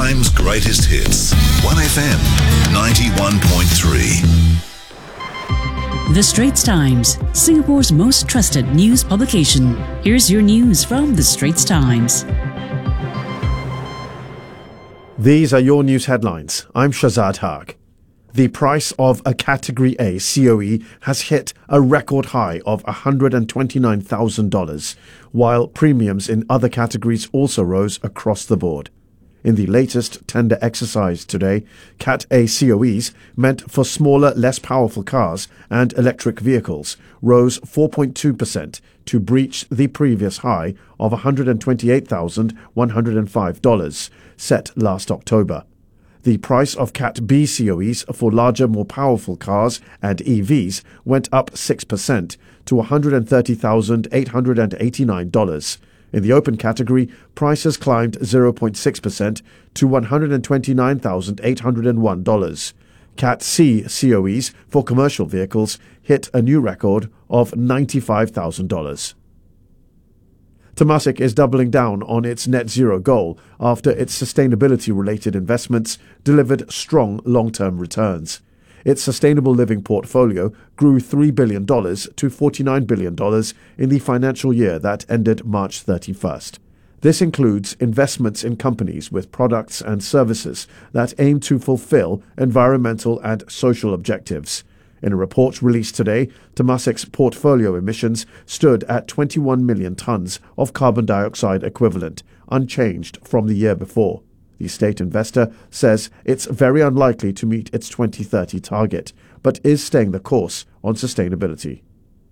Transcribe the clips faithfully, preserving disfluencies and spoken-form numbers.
Times greatest hits. one F M ninety-one point three. The Straits Times, Singapore's most trusted news publication. Here's your news from The Straits Times. These are your news headlines. I'm Shazad Haq. The price of a Category A C O E has hit a record high of one hundred twenty-nine thousand dollars, while premiums in other categories also rose across the board. In the latest tender exercise today, Cat A C O Es, meant for smaller, less powerful cars and electric vehicles, rose four point two percent to breach the previous high of one hundred twenty-eight thousand one hundred five dollars set last October. The price of Cat B C O Es for larger, more powerful cars and E Vs went up six percent to one hundred thirty thousand eight hundred eighty-nine dollars. In the open category, prices climbed zero point six percent to one hundred twenty-nine thousand eight hundred one dollars. Cat C C O Es for commercial vehicles hit a new record of ninety-five thousand dollars. Temasek is doubling down on its net zero goal after its sustainability-related investments delivered strong long-term returns. Its sustainable living portfolio grew three billion dollars to forty-nine billion dollars in the financial year that ended March thirty-first. This includes investments in companies with products and services that aim to fulfill environmental and social objectives. In a report released today, Temasek's portfolio emissions stood at twenty-one million tons of carbon dioxide equivalent, unchanged from the year before. The state investor says it's very unlikely to meet its twenty thirty target, but is staying the course on sustainability.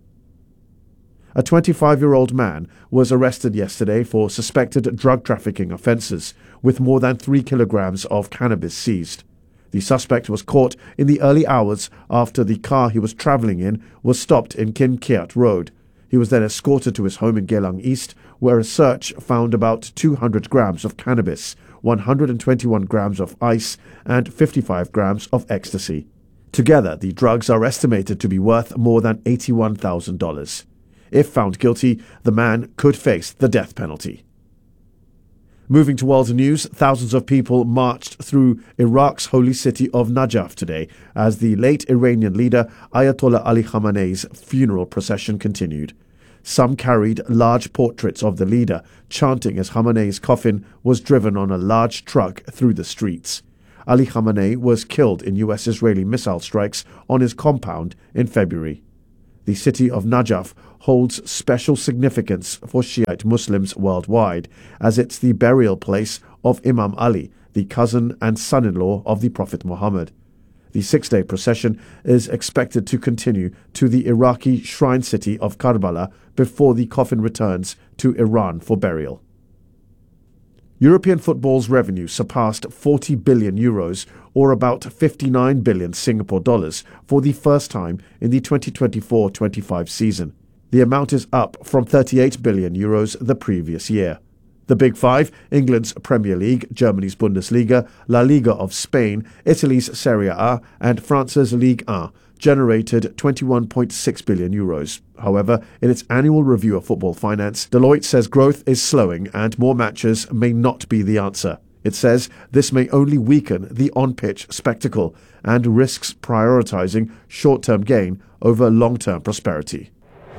A twenty-five-year-old man was arrested yesterday for suspected drug trafficking offences, with more than three kilograms of cannabis seized. The suspect was caught in the early hours after the car he was travelling in was stopped in Kim Kiat Road. He was then escorted to his home in Geylang East, where a search found about two hundred grams of cannabis, one hundred twenty-one grams of ice, and fifty-five grams of ecstasy. Together, the drugs are estimated to be worth more than eighty-one thousand dollars. If found guilty, the man could face the death penalty. Moving to world news, thousands of people marched through Iraq's holy city of Najaf today as the late Iranian leader Ayatollah Ali Khamenei's funeral procession continued. Some carried large portraits of the leader, chanting as Khamenei's coffin was driven on a large truck through the streets. Ali Khamenei was killed in U S-Israeli missile strikes on his compound in February. The city of Najaf holds special significance for Shiite Muslims worldwide, as it's the burial place of Imam Ali, the cousin and son-in-law of the Prophet Muhammad. The six-day procession is expected to continue to the Iraqi shrine city of Karbala before the coffin returns to Iran for burial. European football's revenue surpassed forty billion euros, or about fifty-nine billion Singapore dollars, for the first time in the twenty twenty-four twenty-five season. The amount is up from thirty-eight billion euros the previous year. The Big Five, England's Premier League, Germany's Bundesliga, La Liga of Spain, Italy's Serie A, and France's Ligue one, generated twenty-one point six billion euros. However, in its annual review of football finance, Deloitte says growth is slowing and more matches may not be the answer. It says this may only weaken the on-pitch spectacle and risks prioritizing short-term gain over long-term prosperity.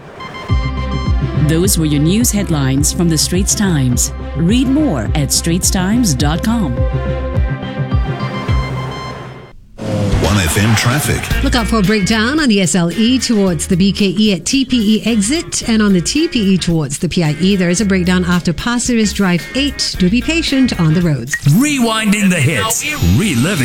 Those were your news headlines from The Straits Times. Read more at straits times dot com. one F M traffic. Look out for a breakdown on the S L E towards the B K E at T P E exit, and on the T P E towards the P I E. There is a breakdown after Pasir Ris Drive eight. Do be patient on the roads. Rewinding the hits. Reliving